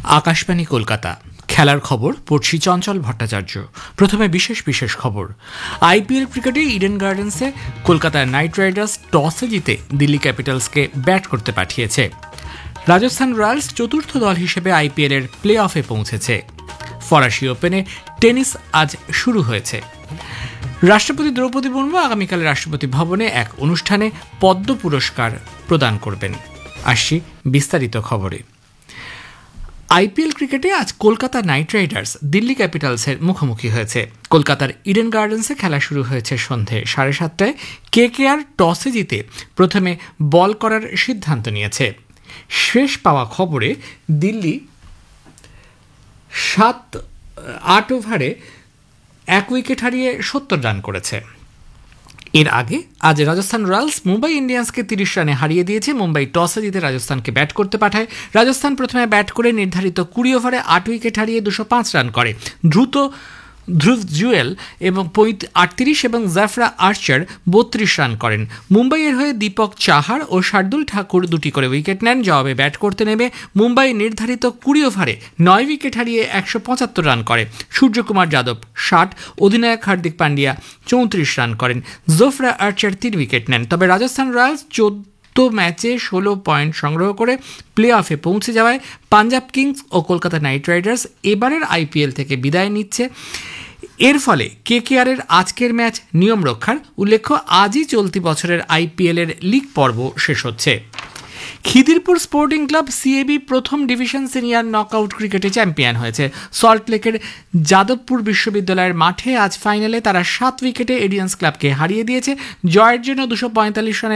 আকাশবাণী কলকাতা খেলার খবর পড়ছি চঞ্চল ভট্টাচার্য। প্রথমে বিশেষ খবর। আইপিএল ক্রিকেটে ইডেন গার্ডেন্সে কলকাতা নাইট রাইডার্স টসে জিতে দিল্লি ক্যাপিটালসকে ব্যাট করতে পাঠিয়েছে। রাজস্থান রয়্যালস চতুর্থ দল হিসেবে আইপিএলের প্লে অফে পৌঁছেছে। ফরাসি ওপেনে টেনিস আজ শুরু হয়েছে। রাষ্ট্রপতি দ্রৌপদী মুর্মু আগামীকাল রাষ্ট্রপতি ভবনে এক অনুষ্ঠানে পদ্ম পুরস্কার প্রদান করবেন। আসছি বিস্তারিত খবরে। আইপিএল ক্রিকেটে আজ কলকাতা নাইট রাইডার্স দিল্লি ক্যাপিটালসের মুখোমুখি হয়েছে। কলকাতার ইডেন গার্ডেন্সে খেলা শুরু হয়েছে সন্ধে 7:30টায়। কেকেআর টসে জিতে প্রথমে বল করার সিদ্ধান্ত নিয়েছে। শেষ পাওয়া খবরে দিল্লি 8 ওভারে 1 উইকেট হারিয়ে 70 রান করেছে। এর আগে আজ রাজস্থান রয়্যালস মুম্বাই ইন্ডিয়ান্সকে 30 রানে হারিয়ে দিয়েছে। মুম্বাই টসে জিতে রাজস্থানকে ব্যাট করতে পাঠায়। রাজস্থান প্রথমে ব্যাট করে নির্ধারিত 20 ওভারে 8 উইকেট হারিয়ে 205 রান করে। ধ্রুব জুয়েল এবং 38 এবং জাফরা আর্চার 32 রান করেন। মুম্বাইয়ের হয়ে দীপক চাহার ও শার্দুল ঠাকুর 2টি করে উইকেট নেন। জবাবে ব্যাট করতে নেমে মুম্বাই নির্ধারিত 20 ওভারে 9 উইকেট হারিয়ে 175 রান করে। সূর্যকুমার যাদব 60, অধিনায়ক হার্দিক পান্ডিয়া 34 রান করেন। জাফরা আর্চার 3 উইকেট নেন। তবে রাজস্থান রয়্যালস 14 ম্যাচে 16 পয়েন্ট সংগ্রহ করে প্লে অফে পৌঁছে যাওয়ায় পাঞ্জাব কিংস ও কলকাতা নাইট রাইডার্স এবারের আইপিএল থেকে বিদায় নিচ্ছে। এর ফলে কেকেআরের আজকের ম্যাচ নিয়ম রক্ষার। উল্লেখ্য, আজই চলতি বছরের আইপিএলের লিগ পর্ব শেষ হচ্ছে। খিদিরপুর স্পোর্টিং ক্লাব সিএবি প্রথম ডিভিশন সিনিয়র নকআউট ক্রিকেটে চ্যাম্পিয়ন হয়েছে। সল্টলেকের যাদবপুর বিশ্ববিদ্যালয়ের মাঠে আজ ফাইনালে তারা 7 উইকেটে এডিয়ান্স ক্লাবকে হারিয়ে দিয়েছে। জয়ের জন্য 245 রানের